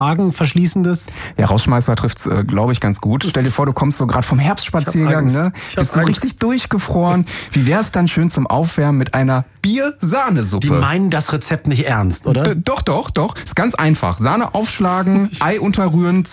Magenverschließendes? Ja, Rausschmeißer trifft's, glaube ich, ganz gut. Stell dir vor, du kommst so gerade vom Herbstspaziergang, ne? Bist so richtig durchgefroren. Wie wär's dann schön zum Aufwärmen mit einer Bier-Sahnesuppe? Die meinen das Rezept nicht ernst, oder? Doch. Ist ganz einfach. Sahne aufschlagen, Ei unterrühren,